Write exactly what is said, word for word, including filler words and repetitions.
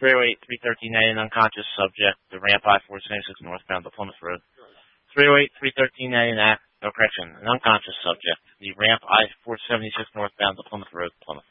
three oh eight, three thirteen A, an unconscious subject, the ramp I four seventy-six northbound to Plymouth Road. three oh eight, three thirteen A, an act, no correction, an unconscious subject, the ramp I four seventy-six northbound to Plymouth Road, Plymouth.